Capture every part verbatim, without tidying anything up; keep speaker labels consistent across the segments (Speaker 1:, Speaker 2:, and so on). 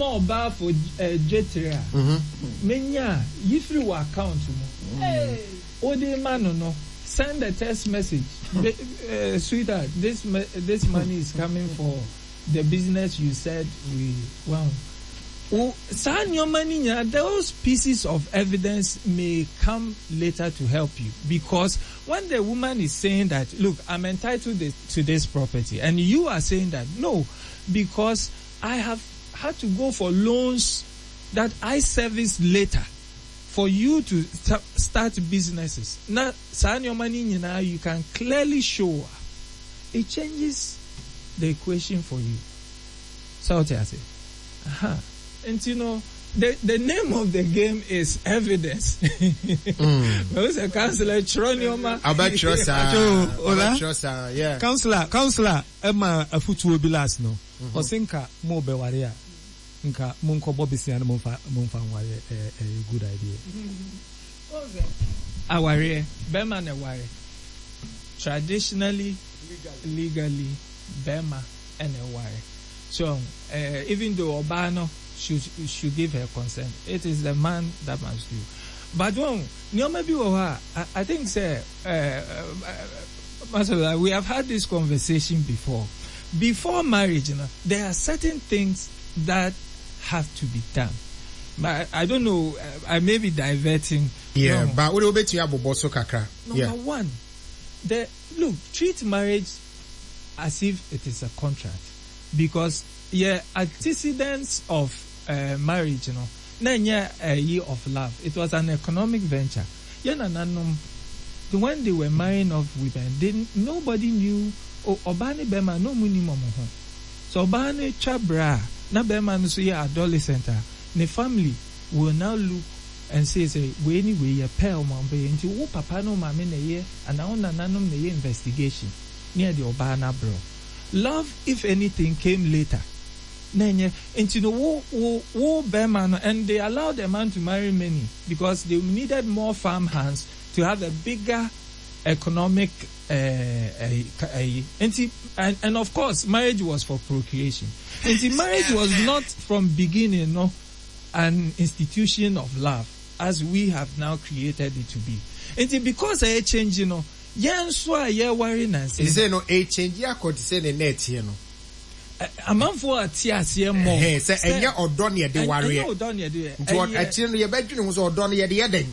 Speaker 1: more bar for Jetria. Menya, you free your account. Hey, Ode man no. Send a text message. uh, sweetheart, this this money is coming for the business you said we want. Oh, send your money. Those pieces of evidence may come later to help you, because when the woman is saying that, look, I'm entitled to this property, and you are saying that no, because I have had to go for loans that I service later for you to st- start businesses. Now, send your money, you know, you can clearly show it changes the equation for you. So what I say, aha. And you know, the, the name of the game is evidence. Who's a counselor? Tronioma.
Speaker 2: About trust, yeah.
Speaker 3: Counselor, counselor, Emma, a foot will be last, no. Osinka, mo be waria. Nka, munko bobisi and munfa, munfa, a good idea.
Speaker 1: A warrior, Bema and a warrior. Traditionally, legally, Bema and a warrior. So, uh, even though Obano should should give her consent, it is the man that must do. But one, no, maybe I, I think, sir, uh, uh, we have had this conversation before. Before marriage, you know, there are certain things that have to be done. But I don't know, I may be diverting.
Speaker 2: Yeah,
Speaker 1: no.
Speaker 2: But what about you, Boboso Kakra?
Speaker 1: Number
Speaker 2: yeah.
Speaker 1: one, the look, treat marriage as if it is a contract. Because, yeah, antecedents of uh, marriage, you know, nanya a year of love. It was an economic venture. Yeah, na nanum. When they were marrying off women, they, nobody knew. Oh, Obani Bema no minimum. So Obani Chabra, na Bema no so yeah adolescent. The family will now look and say, say, we anyway a pale man be into wo papa no mama na ye and na ona nanum na ye investigation near the Obana bro. Love, if anything, came later. And you know, wo, wo, wo Bema, and they allowed the man to marry many because they needed more farm hands to have a bigger economic, uh, uh, uh, and, see, and, and of course, marriage was for procreation. And see, marriage was not from beginning, no, an institution of love as we have now created it to be. And see, because I change, you know, yeah, so I yeah worry Nancy.
Speaker 2: Is there no a change? Yeah, could say the net, you know.
Speaker 1: A man for a tears here more.
Speaker 2: Hey, say, and yeah, or done yet the worry.
Speaker 1: Oh, done yet the
Speaker 2: what actually your bedroom was all done yet the other.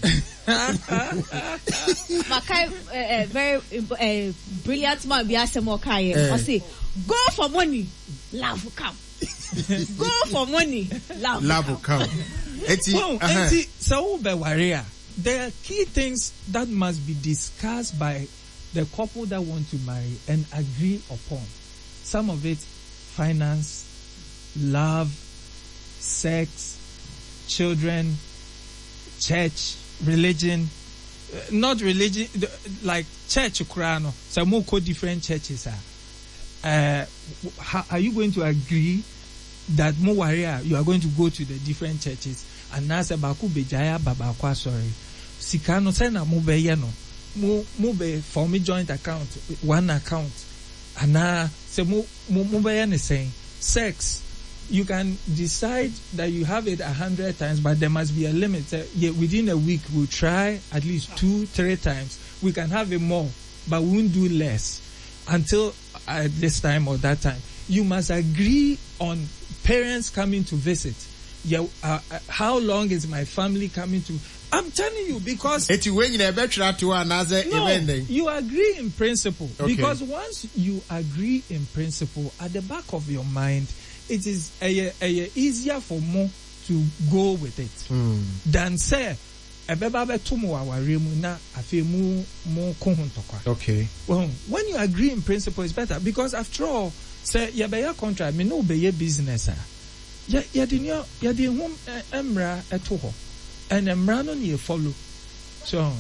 Speaker 4: Makai, very brilliant man, be asked more kai. I say, go for money, love will come. Go for money, love,
Speaker 2: love will come.
Speaker 1: Eti, so be warrior. There are key things that must be discussed by the couple that want to marry and agree upon. Some of it, finance, love, sex, children, church, religion, uh, not religion, like church, Kurano. Some more different churches are. Uh, how, are you going to agree that more warrior, you are going to go to the different churches? And now say baku bejaya babakwa sorry. Sikano say na mo be ye no. Mo mo be form joint account, one account. And now say mo mo mo be ye saying sex. You can decide that you have it a hundred times, but there must be a limit. Uh, yeah, within a week we'll try at least two, three times. We can have it more, but we won't do less until at uh, this time or that time. You must agree on parents coming to visit. Yeah, uh, uh, how long is my family coming to? I'm telling you because
Speaker 2: it's when you better to another
Speaker 1: no,
Speaker 2: event.
Speaker 1: You agree in principle
Speaker 2: okay.
Speaker 1: Because once you agree in principle, at the back of your mind, it is a, a, a easier for more to go with it
Speaker 2: mm.
Speaker 1: than say. Okay. Well, when you agree in principle, it's better because after all, say you be a contract, me no be your business. Ya ya di nyo ya di home emra eto ho and emra no ne follow. So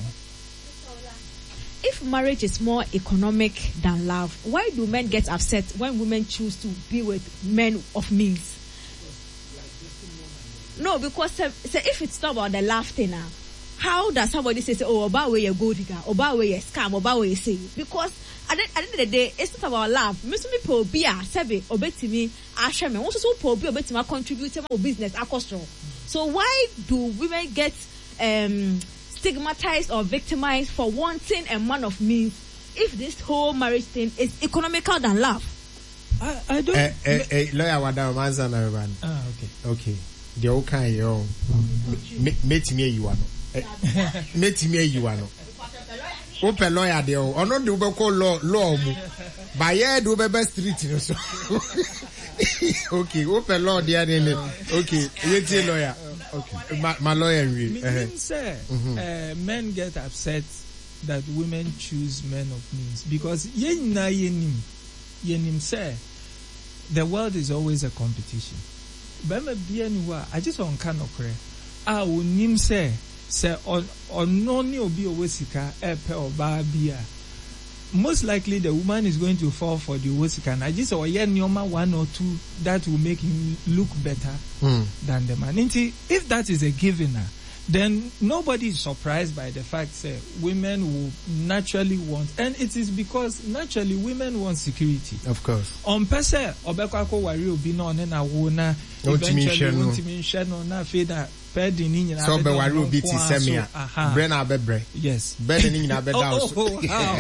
Speaker 4: if marriage is more economic than love, why do men get upset when women choose to be with men of means? No, because uh, so if it's not about the love thing now, how does somebody say, say oh, about where you go digger, about where you scam, about where you say? Because at the, at the end of the day, it's not about love. Mister Me po be a sebe obeti me ashame. Also so po be obeti me contribute to business acostro. So why do women get um stigmatized or victimized for wanting a man of means if this whole marriage thing is economical than love?
Speaker 1: I, I don't.
Speaker 2: Eh, eh, eh, lawyer, Wadam, answer na everyone.
Speaker 1: Ah, okay.
Speaker 2: Okay. The okay, yo. Meet me, you are. Meet me, you are. Open lawyer, the oh, no, do we call law, law, by yeah, do be street, so. Okay, open law, the other. Okay, let's say lawyer. Okay, my, my lawyer.
Speaker 1: Me, uh, say, mm-hmm. uh, men get upset that women choose men of means because yen na yenim yenim say the world is always a competition. Bema bianwa, I just on can okre. Ah, unim say say on on no ni obi owesika epe oba bia. Most likely the woman is going to fall for the owesika. And I just or yen nyoma one or two that will make him look better mm. than the man. If that is a given, then nobody is surprised by the fact that women will naturally want, and it is because naturally women want security.
Speaker 2: Of course.
Speaker 1: On pese obekako wari obi na one na wo na eventually won't me share no na fe da pedi ni nyina
Speaker 2: so be wari obi ti semia bre na bebre.
Speaker 1: Yes.
Speaker 2: Bed ni nyina be down.
Speaker 1: Oh, how?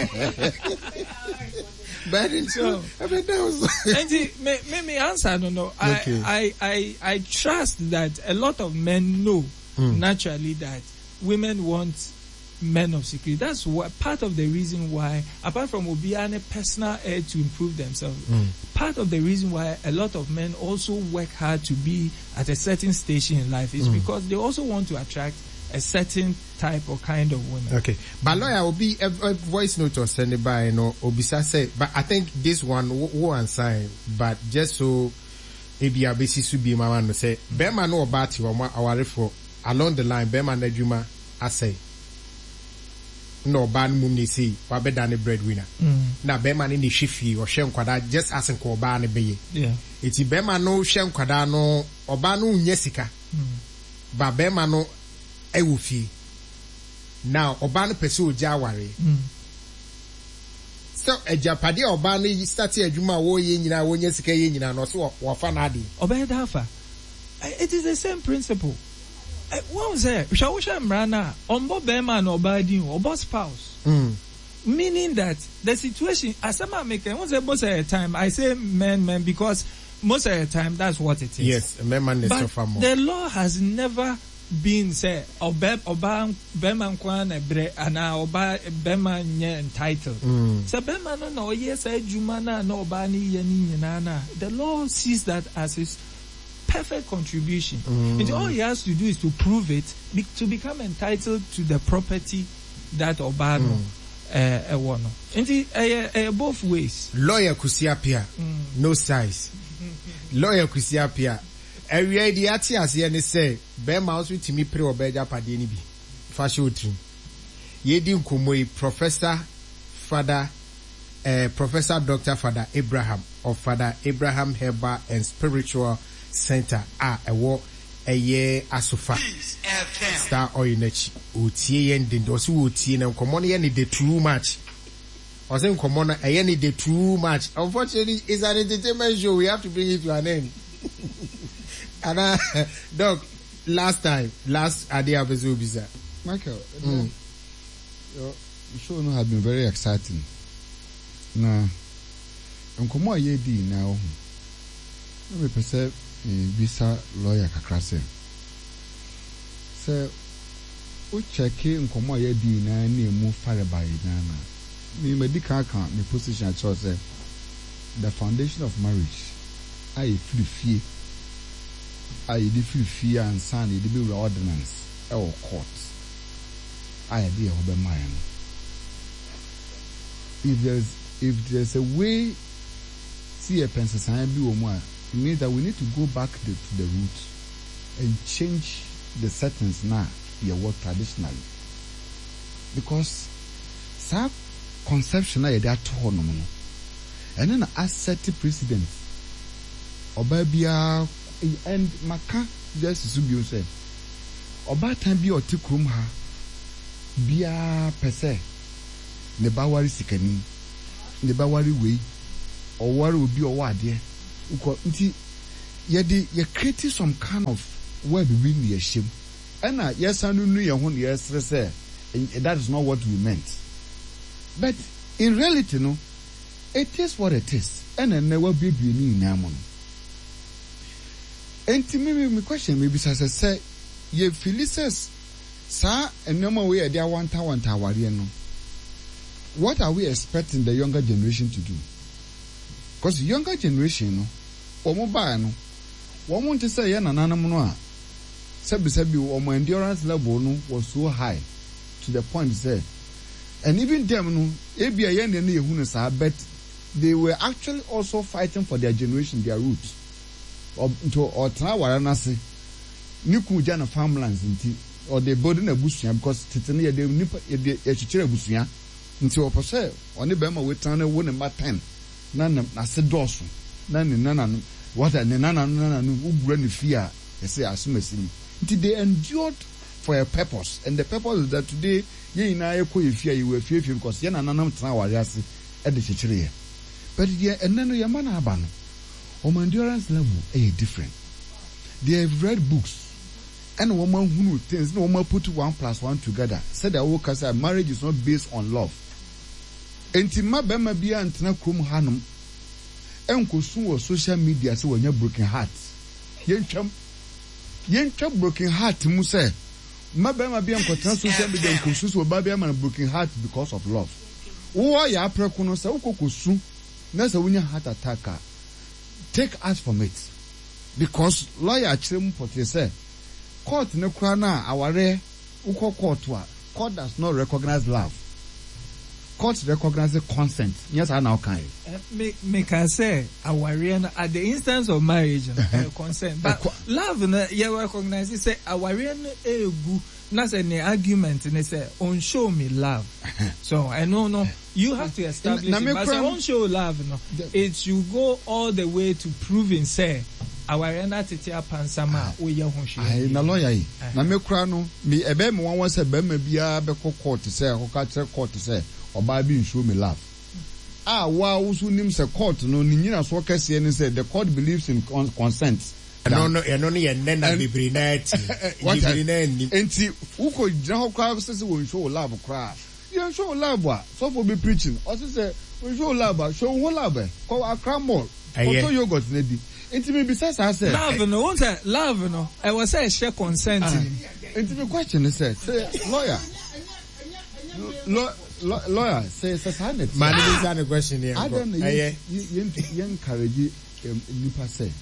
Speaker 2: Bed so be down.
Speaker 1: And me me me answer no no. Okay. I I I I trust that a lot of men know Mm. naturally that women want men of security. That's what part of the reason why, apart from Obiane personal aid to improve themselves, mm. part of the reason why a lot of men also work hard to be at a certain station in life is mm. because they also want to attract a certain type or kind of women.
Speaker 2: Okay, but lawyer will be a, a voice note or send it by you know Obisa say, but I think this one will answer, but just so maybe a basis to be my man to say, Bema no about you or our for. Along the line, Bema Najuma, I say, no ban mumni see, wabe dani breadwinner. Na Bema ni shifi or shem kwada just asking ko ba ne beye.
Speaker 1: Yeah.
Speaker 2: Iti Bema no shem kwada no obanu nyesika. Ba Bema no ewufi. Now obanu pesu jawari. So a Japadi obanu stati ajuma wo ye nyina wo nyesika ye nyina no so wafa na adi.
Speaker 1: Obe dafa. It is the same principle. What was that? Shawusha Mrana, Ombo Bema no Badin, Obo spouse.
Speaker 2: Mm.
Speaker 1: Meaning that the situation, as I'm making, most of the time, I say men, men, because most of the time that's what it is.
Speaker 2: Yes, men, man,
Speaker 1: but
Speaker 2: suffer more.
Speaker 1: The law has never been, say, Oba, Oba, Bema Kwan, and Oba, Bema nye entitled.
Speaker 2: Mm.
Speaker 1: So Bema no, no, yes, I Jumana, no, Bani, Yani, Nana. The law sees that as his perfect contribution. Mm. And all he has to do is to prove it be, to become entitled to the property that Obano eh won. And both ways.
Speaker 2: Lawyer Kusiapia, mm. no size. Lawyer Kusiapia. Every idea as ye say, Bear mouse with me pre obeja padini bi. Fashion trim. Yedin Kumoi, Professor Father uh, Professor Doctor Father Abraham of Father Abraham Herbal and Spiritual Center a ewo eye asufa star oyinachi otie yen de osi otie na nkomo ne de too much osi nkomo na eye ne de too much. Unfortunately, it's an entertainment show, we have to bring it to an end. And uh, Doc, last time last idea of Zubisa
Speaker 5: Michael, mm. your show no had been very exciting. Na nkomo aye di na o me perceive visa lawyer kakra se se o checke nkomo ya di na na emu fare by na na me medical kan me position at all say the foundation of marriage ai free fee ai di free fee and sign di be ordinance e o court ai di e ho be man. If there's if there's a way see a person sign bi o mu a, it means that we need to go back the, to the roots and change the settings now your work traditionally, because some conception is that no no and then asset precedent obabia and maka just to be say oba time bi otikrum ha bia pese ne ba wari sikani ne ba wari wei or wari obi or wade uko nti ye de ye create some kind of where be win ye shame ena yes anu nu ye ho ne yes say that is not what we meant, but in reality no it is what it is ena never be be ni nyamo no enti me me question me bisa say ye Philises sa enema we e dia wanta wanta aware no. What are we expecting the younger generation to do? Because younger generation no omo ba no wo mo nte say ye nananam no a sabi sabi omo endurance level no was so high to the point say, and even them no e bia ye ne ne yehu no sa, but they were actually also fighting for their generation, their roots or to or tra wara na se niku jana farmlands nti or they building a busua because titene ye de nipa ye de echichire busua nti opose oni be ma wetan wo ne ma ten na na se dosu na ne nana no what ne nana nana no ugura ne fia ye say asumasi nti they endured for a purpose, and the purpose is that today ye na ye ko ye fia ye we fia fia because ye nana nam tra ware ase e de chichire ye, but ye enano ye ma na aba no o endurance level is different. They have read books and woman who things no woman put one plus one together. Said that work as marriage is not based on love. Entima bema bia antena krom hanum enkosu wo social media say wonya broken heart. Yentwam yentwa broken heart mu say mabema bia nkotena social media enkosu so ba bia man broken heart because of love. Wo ya apreko no say ukokosu na say wonya heart attack. Take us from it, because lawyer chim portray say court ne kura na aware uko court wa court does not recognize love. Court recognizes consent. Yes, I now can.
Speaker 1: Me me can say aware at the instance of marriage uh, consent, but uh, love na you recognize say aware na egu na say the argument and say on show me love. So I know no you have to establish it, but say on show love no it should go all the way to proving say aware na tetia pansama o ye ho hwe.
Speaker 5: Ai na lawyer yi na me kura no me ebe me wan say be ma bia be court say ho ka kire court say oba bi show me love. Ah wa usu nim say court no ni nyina so kase ni say the court believes in con consent.
Speaker 2: No no e no ye nne na bibiri na ati bibiri na ni
Speaker 5: enti uko jina ho kwa say won show love kra you show love a so for be preaching or say we show love show who love ko akra mall or yogurt na di enti me be say say
Speaker 1: love no want say love no I was say share consent
Speaker 5: enti the question is say lawyer lawyer say say sanet
Speaker 2: man is an question here
Speaker 5: eh yen yen encourage nipa say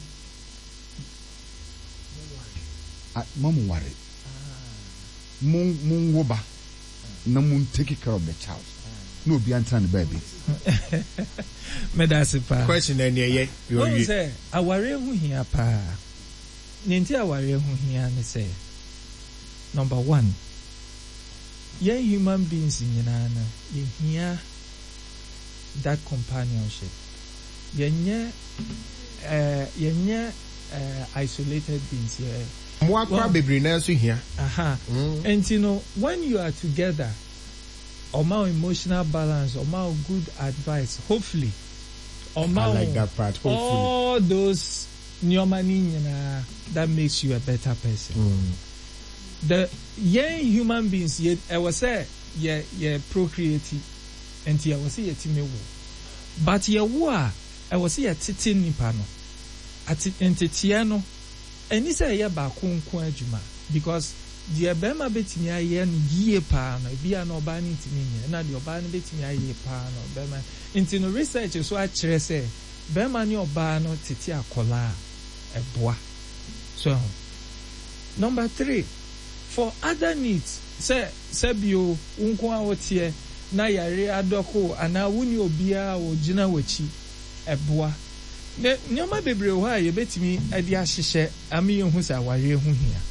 Speaker 5: mom worry mun mun woba na mun take care of the child no be answer the baby
Speaker 1: me that's it pa
Speaker 2: question any ye you
Speaker 1: say aware hu hia pa nti aware hu hia ne say number one ye human beings nyina na ye hia that companionship ye nye eh ye nye isolated beings here.
Speaker 2: More well, baby na so here.
Speaker 1: Aha. Mm. And you know, when you are together, or more emotional balance, or more good advice, hopefully, or more
Speaker 2: like that part, hopefully.
Speaker 1: All those nyomani uh, that makes you a better person. Mm. The young human beings, ye, I was say, yeah, yeah, procreative, and I was say, yeah, timewo. But ye wa, I was say, yeah, titi nipano, ati entitiano. And he say yeah ba konko adwuma because the bema betimi aye no yie pa no bia no ba ni ntimi nye na the oba no betimi aye pa no bema into no research so a kire say bema ni oba no tete akola eboa. So number three, for other needs say say bio unko a wotie na yare adoko ana wuni obia wo gina wachi eboa. Ne nyoma bebre ho a ye betimi ade ahyehye ame ye hu sa ware hu hia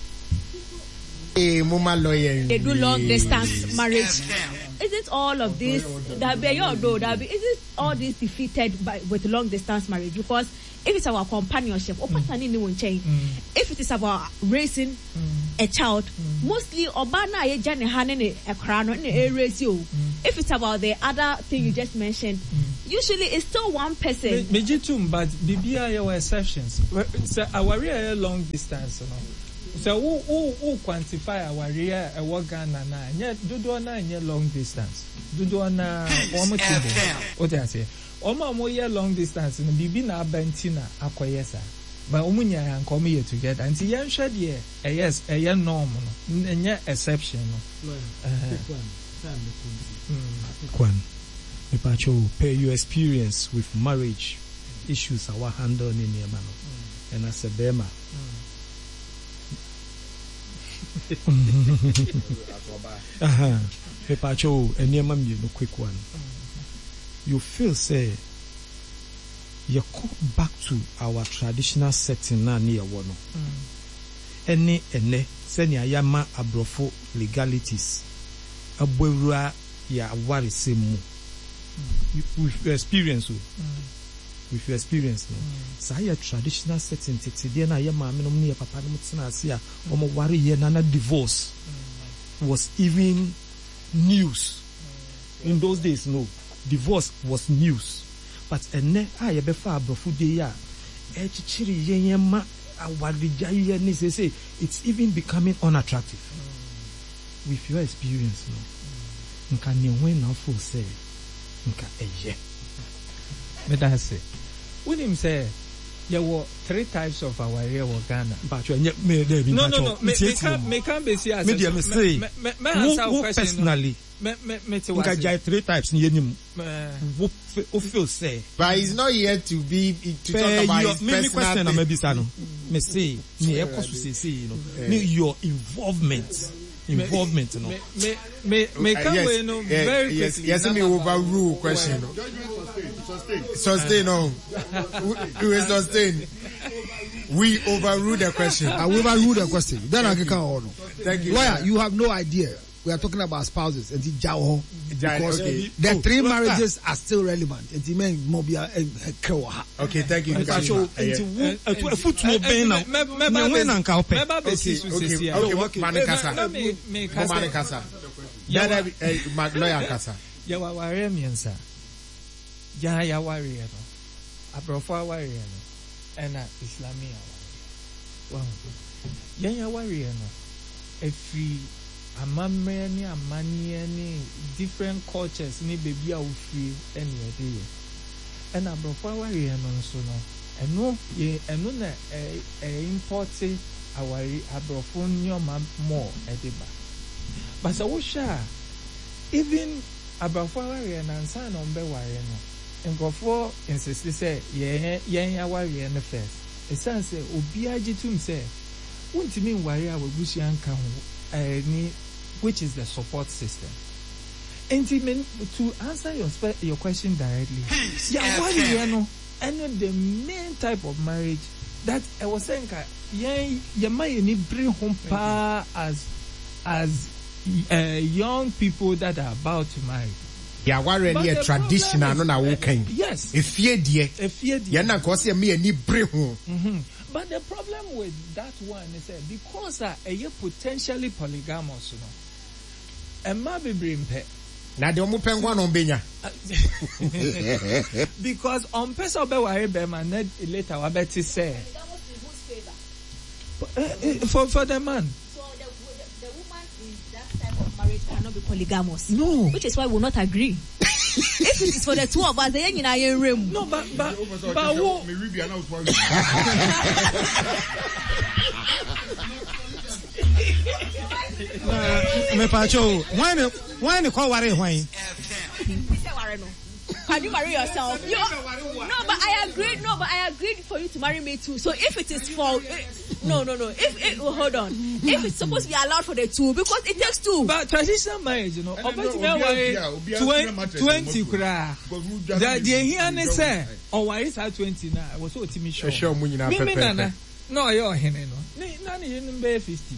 Speaker 2: eh mama lawyer
Speaker 4: they do long distance marriage. Isn't all of this that be your do that be isn't all this defeated by with long distance marriage? Because if it's our companionship or partner in one chain, if it is about racing, mm. a child, mm. mostly Obana ye jane hanene a crown in the areas you. If it's about the other thing you just mentioned, mm. usually it's still one person.
Speaker 1: Mejitum, but B B I are exceptions. So our real long distance, you know. So who who who quantify our real a work Ghana na? Yet do do na nye long distance. Do do na omo tibo. What I say? Omo mo ye long distance. No bibi na bentina akoyesa. But omunya and come here together. And see, young shed here, a yes, a young norm, and yet exception.
Speaker 3: Kwan, Mipacho, pay your experience with marriage issues our handle in your man, and as a bema. Aha, Mipacho, and your mum, you know, quick one. You feel say. You go back to our traditional setting na near one. Any ene senya yama abrofo legalities. Abwera ya wari semu. With your experience, mm. with your experience, no. Mm. So your traditional setting, today na yama me no me papa no mutina sia. Omo wari ye nana divorce mm. was even news. Mm. In those days, no, divorce was news. But ene a ye befa abrofu de ya e chichiri yen ma awadija ye ni say say it's even becoming unattractive. Mm. With your experience, no, nka ne when na fo say nka eye
Speaker 1: me da say when him say there were three types of our area of Ghana.
Speaker 3: But you me there be
Speaker 1: no no no me can me can be see as
Speaker 3: me me say
Speaker 1: me me answer question
Speaker 3: personally
Speaker 1: me me me te
Speaker 3: nka jai three types ni enim wo wo feel say
Speaker 2: but he's not here to be to talk about his
Speaker 3: me me question na
Speaker 2: personal
Speaker 3: me be say no me say me e koso say say you know me your involvement involvement no
Speaker 1: me me me me can we no very
Speaker 2: yes
Speaker 1: quickly
Speaker 2: yes me overrule question no sustain sustain no we will sustain we overrule the question
Speaker 6: I will overrule the question then I can on
Speaker 2: thank you
Speaker 6: lawyer you have no idea we are talking about spouses and the jawo because
Speaker 2: okay.
Speaker 6: the
Speaker 3: oh,
Speaker 6: three
Speaker 3: look,
Speaker 6: marriages are still relevant and the men mobile and
Speaker 2: okay thank you
Speaker 3: so into a foot no ben now me when na nka open
Speaker 2: okay okay okay man kasa
Speaker 1: me
Speaker 2: man kasa dada mag lawyer kasa
Speaker 1: ya wa ware miensa ya ya ware no abrofo ware no ena islamia wow ya ya ware no efi amamre ni amanie ni different cultures ni baby a ofri ene ede ye ena abrofo ware no nso no eno ye eno na e import awari abrofo nyoma more edeba but so wo sha even abrofo ware na nsa na ombe ware no nkofo insist say ye yen ya ware no first e sense obi agitum say untimi ware a wabusu anka ho ni which is the support system. And to answer your your question directly, yeah, what you know, and the main type of marriage that I was saying, yeah, you might need bring home pa as as uh, young people that are about to marry.
Speaker 2: Yeah, what really a traditional no na wokan.
Speaker 1: Yes.
Speaker 2: If ye die,
Speaker 1: if ye die,
Speaker 2: yeah, na cause me any bring home.
Speaker 1: But the problem with that one is that because uh, a year potentially polygamous, you know, and maybe bring pet.
Speaker 2: Now the omu penguin on benya.
Speaker 1: Because on person be worry be man later what Betty say. For for the man.
Speaker 4: So the, the the woman in that type of marriage cannot be polygamous.
Speaker 1: No.
Speaker 4: Which is why we will not agree. If it is for the two of us, the young in our room.
Speaker 1: No, but but but who?
Speaker 3: Me pacho, why no why no call worry why?
Speaker 4: Can you marry yourself? You, no, but I agreed. No, but I agreed for you to marry me too. So if it is for, no, no, no. If it, oh, hold on. If it's supposed to be allowed for the two, because it takes two.
Speaker 1: But traditional marriage, you know, twenty, twenty kura. The the here ne say, oh, why is that twenty now? I was so timid.
Speaker 2: Sure, me
Speaker 1: nana. No, you're hene no. Nani you be fifty.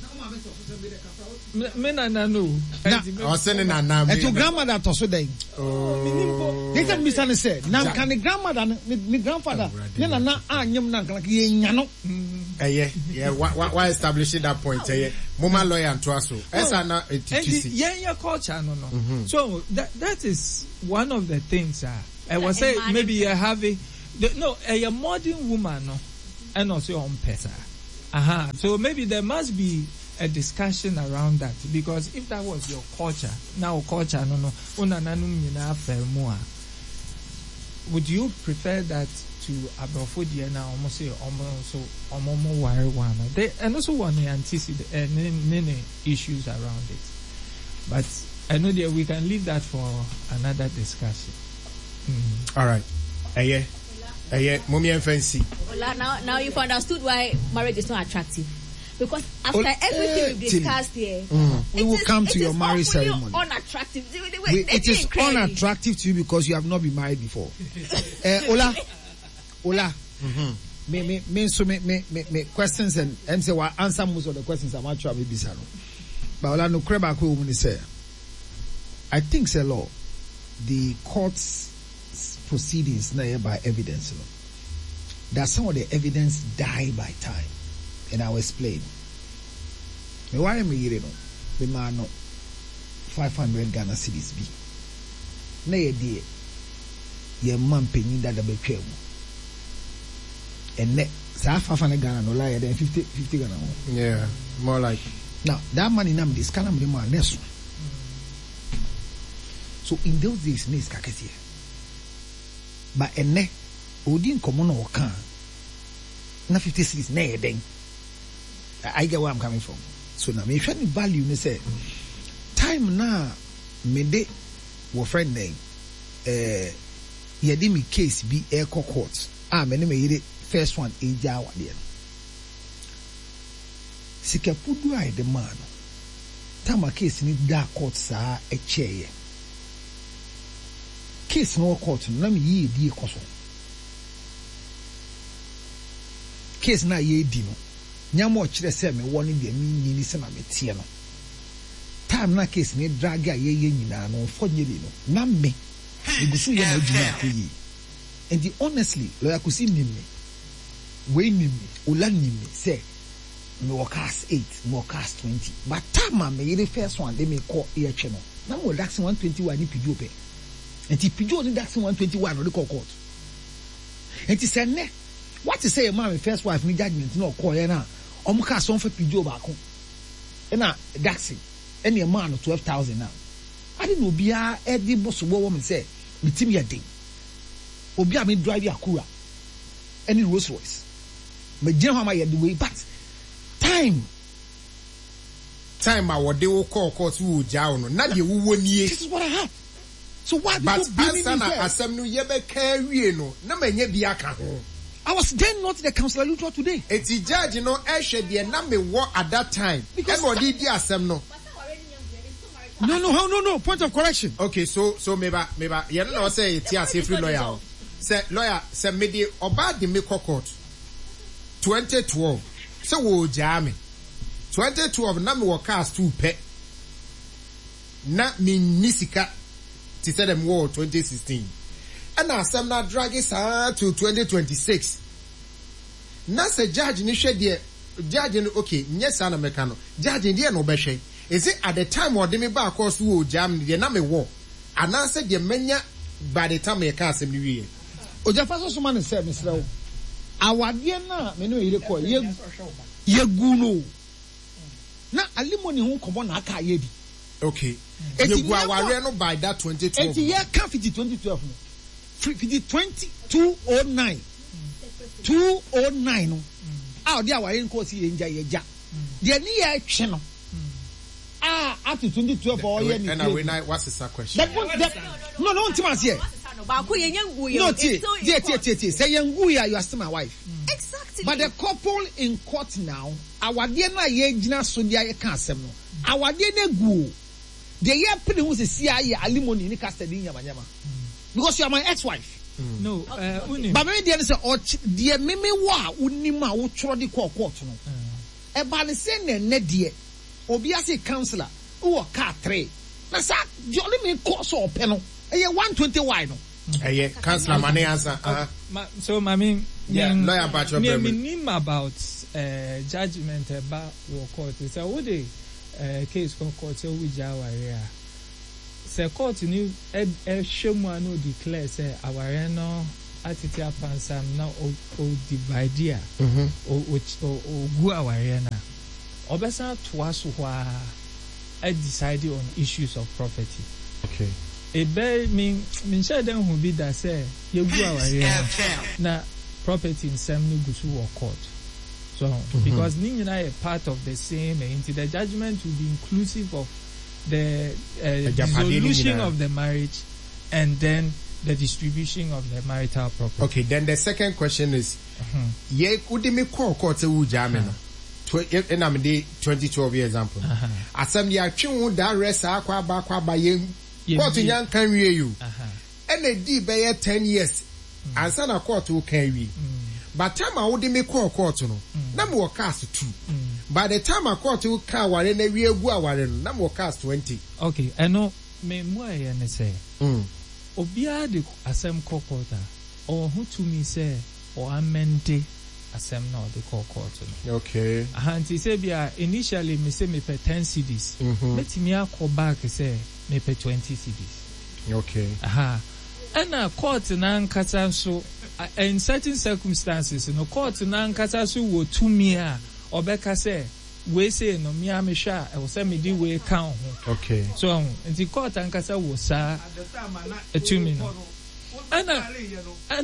Speaker 1: Me nana no.
Speaker 2: I was saying nana.
Speaker 6: And your grandmother to so then.
Speaker 2: Oh.
Speaker 6: They can miss say. Now can the grandmother, the grandfather, nana ah nyam na like ye nyano.
Speaker 2: Eh yeah, yeah. Why, why, why establishing that point? Eh yeah. Mama lawyer and Twaso. Esa na
Speaker 1: and yeah, yeah, culture no no. Mm-hmm. So that that is one of the things. Ah, uh, I was say maybe you have a the, no a modern woman no, and also on pesa. Aha. Uh-huh. So maybe there must be a discussion around that, because if that was your culture, now culture no no, would you prefer that to Abrafo now almost say almost so almost wire one? They and also want to anticipate many issues around it, but I know that we can leave that for another discussion. Mm.
Speaker 2: All right, eh yeah, eh yeah, mommy and fancy.
Speaker 4: Now, now you've understood why marriage is not attractive. Because after oh, everything uh, we've discussed here,
Speaker 6: mm. we will is, come to your marriage ceremony.
Speaker 4: Unattractive.
Speaker 6: We, it is unattractive to you because you have not been married before. uh, Ola, Ola, mm-hmm. me, me, me, so me, me, me, me questions and and say well, answer most of the questions I'm actually maybe saying. But Ola no creba ko woman say. I think say law, the court's proceedings now by evidence. You know, that some of the evidence die by time. And I'll explain. Me worry me yire no. Me man no five hundred Ghana cedis bi. Na ye die. Ye man penyin da da betwa mu. And ne sa five hundred Ghana no lie then fifty fifty Ghana.
Speaker 2: Yeah, more like.
Speaker 6: Now that money na me this kind of money man neso. So in those days ne ska kese. But enne odi nkomo no kan. Na fifty cedis na ye den. I get where I'm coming from. So now, me try to value me say time na me de wo friend name eh ye de me case be air court. Ah me me yire first one eja wa de. Sika pudu ai de man. Time case ni da court sa e cheye. Case no court na me yi di ekoso. Case na ye di no. Nyamo chire se me woni de mi nyini se na me tie no. Time na case ni drag a ye ye nyina no fo nyeri no. Na me igusu ye na adwuma ko yi. And the honestly, lawyer kusi nimi. We nimi, ola nimi say me work as eight, me work as twenty. But time me ye first one they me call ear channel. Na mo dax one twenty-one ni pijo pe. And the pijo ni dax one twenty-one no dey call court. And he said ne what to say a man first wife me judgment no call here na omo ka so for pijo ba ko e na daxi e na man twelve thousand now I didn't know bia e di boso wo woman say me tim ya den obi a me drive Akura any Rolls Royce me gye ho ma ye the way but time
Speaker 2: time a wo de wo call court wo ja no na de wo nie
Speaker 6: this is what I have so why
Speaker 2: but answer na asem no ye be ka wie no na manya bi aka ho
Speaker 6: I was then not the councillor Lutua today.
Speaker 2: Eti judge no ehwe de na me wo at that time. Because e di di asem no.
Speaker 6: No no no no point of correction.
Speaker 2: Okay so so meba meba ye no say eti as free lawyer. Say lawyer say me di oba di me court twenty twelve. Say wo jam twenty twelve na me wo cast two pe. Na me nisika ti say dem wo twenty sixteen. And now some na drag it to twenty twenty-six. Na se judge ni hwe de judge no okay, yes na meka no. Judge de no be hwe. Is it at the time or de me ba course wo jam de na me wo. Ana se de menya by the time me ka asem ni wie.
Speaker 6: Ojafa so so man say Mister O. Awade na me no yire ko ye ye gu no. Na alimony ho komo na aka ye di.
Speaker 2: Okay. Ye gu aware no by that twenty twelve.
Speaker 6: Enti ye ka fifty twenty twelve no. Fifty twenty two oh nine, two oh nine. No, ah, they are wearing course in Jayaja. The near channel. Ah, up to twenty twelve or year.
Speaker 2: And I what's the question?
Speaker 6: No, no, Timas here. No, dear, dear, dear, say young Guya, you are still my wife.
Speaker 4: Exactly.
Speaker 6: But the couple in court now, our dear Yajina Sundia Casem, our dear Gu, the year pretty was a C I A alimony in custody in Yamanyama. Because you are my ex-wife.
Speaker 1: Mm. No, uh,
Speaker 6: but maybe there is a or dear Mimi wa unima wo tro di court no. E ba le say na na die obi ase counselor wo car three. Na sa jolly me course or pen no. E one twenty why no.
Speaker 2: Eh yeah, counselor money answer. Uh
Speaker 1: so I mean
Speaker 2: yeah, lawyer about your
Speaker 1: me name about uh, judgment about war court. So what the uh, case from court so we jawari a. Say court ni e e shemu no declare say aware no atiti apansam na o o divide a.
Speaker 2: Mhm.
Speaker 1: O o o gu aware na. Obesa toa so hwa I decided on issues of property.
Speaker 2: Okay.
Speaker 1: A bear mean mean share them who be that say you go away na property in some nugusu or court. So mm-hmm. because Nina a part of the same into the judgment will be inclusive of the uh, dissolution of the marriage and then the distribution of the marital property.
Speaker 2: Okay, then the second question is ye could me call court u jamino. And I'm the twenty twelve year example. Asam ya twi that rest akwa ba kwa ba ye court yan kan wie you. And a di be ten years. Ansa na court wo kan wie. But time I would me call court no. Na me cast two. By the time I court wo kan ware na wie gu aware no, na me cast twenty.
Speaker 1: Okay, I know me mo aye ne say.
Speaker 2: Mm.
Speaker 1: Obia de asem court or who to me say or amende asem na the court court no.
Speaker 2: Okay.
Speaker 1: Ahanti say bia initially me say me pay ten cedis.
Speaker 2: Mm-hmm.
Speaker 1: Let me akọ back say me pay twenty cedis.
Speaker 2: Okay.
Speaker 1: Aha. And a court na nkasa so in certain circumstances no court na nkasa so wo to me a obeka say we say no me am sha e wo say me di we kan ho.
Speaker 2: Okay.
Speaker 1: So in the court nkasa wo sa e to me no. And and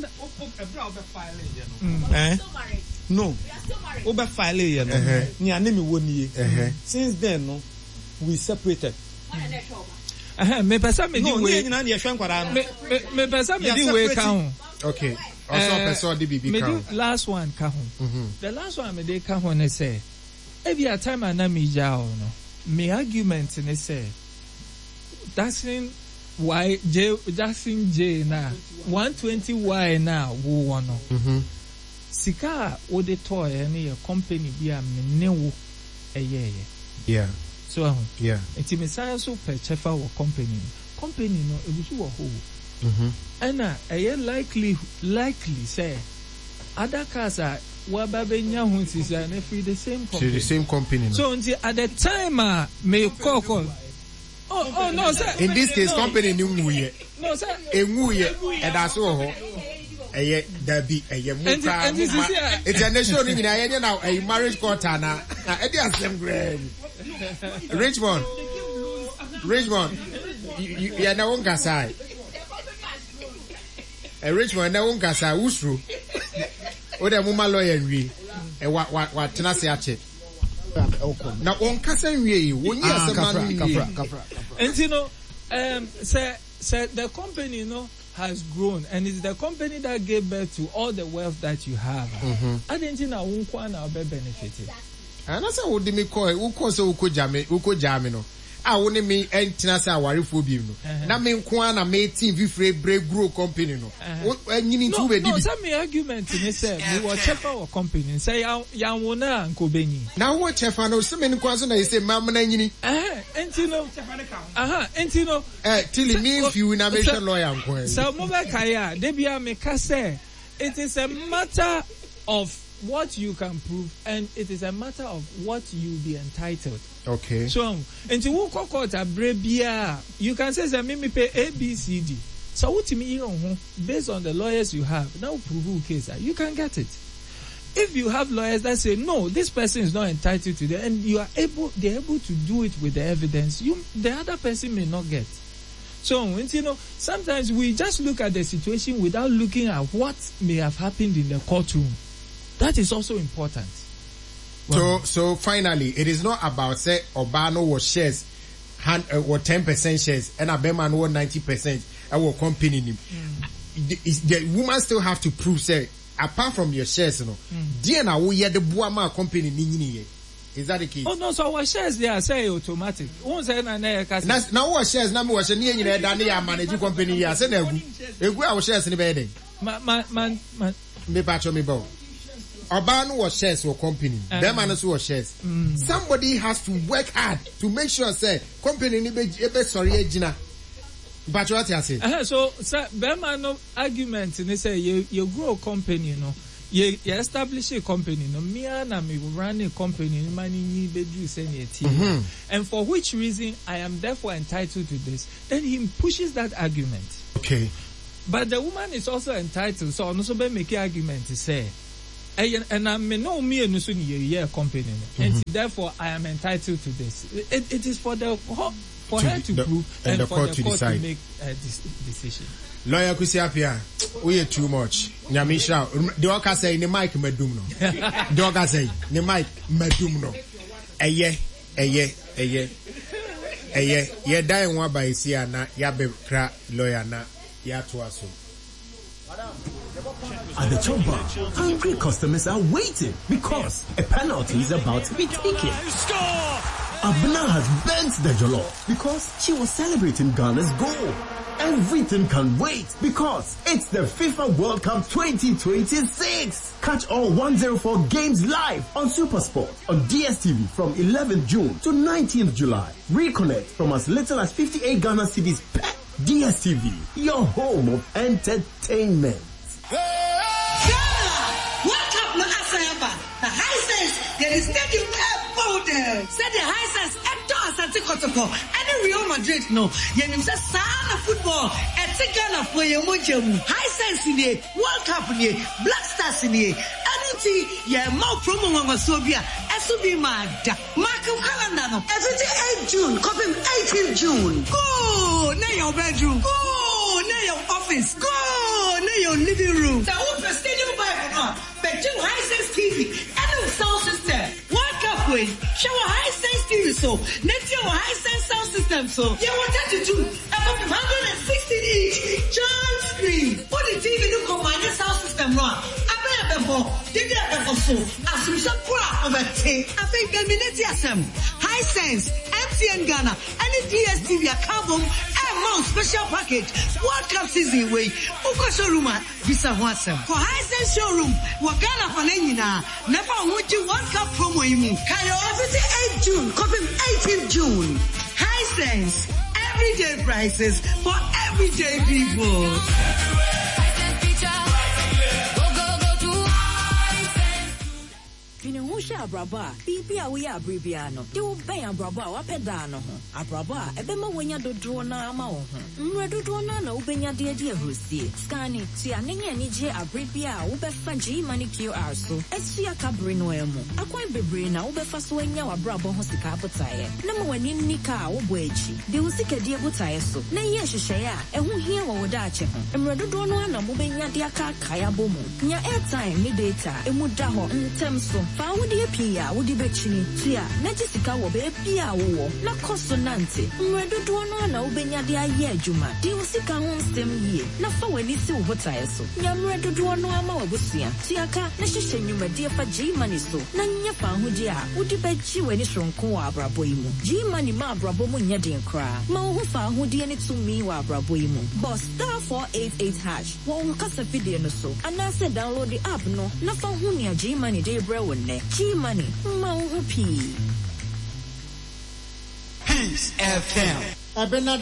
Speaker 3: eh no over file you know ni anemi woni ye since then no we separated
Speaker 1: eh me pesa me di we
Speaker 3: no ni ehwe nkwara no
Speaker 1: me me pesa me di we kan ho.
Speaker 2: Okay. Also person di bibi
Speaker 1: me
Speaker 2: kan.
Speaker 1: di last one kan ho. The last one me dey kan ho ne say e bi a time na me ja ho no me argument ne say dancing why J Jackson J na one twenty Y na wo wono.
Speaker 2: Mhm.
Speaker 1: Sika wo de toy any company bi a me ne wo eye.
Speaker 2: Yeah.
Speaker 1: So ahun.
Speaker 2: Yeah.
Speaker 1: Enti me say so per chefa wo company. Company no ebusu wo ho.
Speaker 2: Mhm.
Speaker 1: Ana eye likely likely say other cars are wa ba benya hu sisa na free the same company.
Speaker 2: The same company. No?
Speaker 1: So until at the time uh, me call call. Oh, oh no, sir.
Speaker 2: In this case,
Speaker 1: no.
Speaker 2: company ni nguye.
Speaker 1: No, sir.
Speaker 2: Enguye. And that's all. Eye dabi eye muka muma. It's a nation ni na eye na a marriage court na. Na e dey asem grade. Richmond. Richmond. You na won kasai. E Richmond na won kasai usru. O de muma lawyer nwi. E wa wa wa tena se ache. Na on kasa nwie won yi asema nwie.
Speaker 1: And you know, um, say, say the company, you know, has grown, and it's the company that gave birth to all the wealth that you have. I didn't know who na be benefited.
Speaker 2: And that's how would me call who call so who jame who jame no. I won't me entina say aware for bi no. Na me nko na me team vi free break grow company no. Enyini
Speaker 1: no,
Speaker 2: tu be di.
Speaker 1: No, some argument ni say we watch for company say ya ya wona nko benyi.
Speaker 2: Na wo chefa no se me nko so na say mam na nyini.
Speaker 1: Eh, enti no. Aha, enti no.
Speaker 2: Eh, till me if you na me lawyer nko.
Speaker 1: So mo be kaya, dey bia me ka say it is a matter of what you can prove, and it is a matter of what you be entitled.
Speaker 2: Okay.
Speaker 1: So, into who court a brebia, you can say that me pay A, B, C, D. So what me you know, based on the lawyers you have, now prove who case you can get it. If you have lawyers that say no, this person is not entitled to that, and you are able, they're able to do it with the evidence, you the other person may not get. So, you know, sometimes we just look at the situation without looking at what may have happened in the courtroom. That is also important.
Speaker 2: Well, so, so finally, it is not about say Obano was shares, hand uh, or ten percent shares, and Abema was ninety percent. Our company, mm. the, the woman still have to prove say apart from your shares, you know, dear now we had the Buama company ni. Is that the case?
Speaker 1: Oh no, so our shares they are say automatic. Who say na na
Speaker 2: Now now our shares na me was near you know that near manage company here. Say na egu egu our shares ni be dey.
Speaker 1: Man man man man.
Speaker 2: Me patch me bow. Obano was shares for company. Uh, them and also was shares. Mm. Somebody has to work hard to make sure say company ni be ebe sorry ejina. But what you say?
Speaker 1: Uh, so sir, Bema no argument ni say you you grow company no. ye ye establish a company no me na me run a company money ni bedru say na ti and for which reason I am therefore entitled to this, then he pushes that argument.
Speaker 2: Okay,
Speaker 1: but the woman is also entitled, so no so be make argument to say and I may know me and so ye company and therefore I am entitled to this. It, it is for the for to her to the, prove and, and for the court to make a decision.
Speaker 2: Lawyer Kusiapia, we are too much. Nyamisha, the Oka say, the mic medumno. The Oka say, the mic medumno. A ye, a ye, a ye, a ye, ye dying one by Siana, Yabe cra lawyer na, Yatuaso.
Speaker 7: At the Chop Bar, hungry customers are waiting because a penalty is about to be taken. Abna has bent the jollof because she was celebrating Ghana's goal. Everything can wait because it's the FIFA World Cup twenty twenty-six. Catch all one oh four games live on SuperSport on D S T V from eleventh June to nineteenth July. Reconnect from as little as fifty-eight Ghana cedis per. D S T V, your home of entertainment.
Speaker 8: The Hisense, there is stadium airport. Said the Hisense at Asante Kotoko. Any Real Madrid no. Yenim say sana football. At Ghana for your mojam. Hisense in the World Cup in the Black Stars in the Anything yeah more promo on Sobia. Esubi Mada. Mark your calendar no. eighth June. Copy eighteenth June. Go near your bedroom. Go near your office. Go near your living room. The whole stadium by no. But you Hisense T V. And sound system. World Cup win. Show a Hisense T V so. Next year a Hisense sound system so. You want to do about one hundred sixteen inch giant screen. Put the T V to combine the sound system wrong. I bet the ball. Did you have so? As we shall grab over tape. I think the minute some Hisense, M T N Ghana, and the D S T V account and more special package. World Cup season way. Uko showroom visa wasem. For Hisense showroom, Ghana for Nenina. Never would you World Cup promo imu. Kayo eighth June, copy eighteenth June. Hisense, everyday prices for everyday people.
Speaker 9: Fini ho hye abraba bibia we ya abribia no de wo ben abraba wa peda no ho abraba ebe ma wonya dodro na ama wo ho nre dodro na na wo benya de ade ahrosie scanning tia nenya ni je abribia wo be fa G money Q R so esia kabre no emu akwan bebre na wo be fa so anya wa abraba ho sika abotaye na ma wani nika wo bo echi de wo sika de abotaye so na ye hwehwe a ehu hia wo wo da ache ho nre dodro no na mo benya de aka kaya bomu nya airtime ni data emu da ho ntem so fa wo de pia wo de bechini tia na jisika wo be pia wo na konsonante mredodo no na wo benya de aye adwuma de wo sika ho nstem yie na fa wani si wo botae so nya mredodo no ama wo busia tia ka na hyehyɛ nnwuma de fa G money so na nya fa ho de a wo de bechi wani sonko wa abrabo yi mu G money ma abrabo mu nya den kra ma wo fa ho de ne tumi wa abrabo yi mu boss star four eight eight hash wo kasa video no so ana se download the app no na fa ho nya G money de bre wo ne G money ma wo pi
Speaker 8: Peace F M.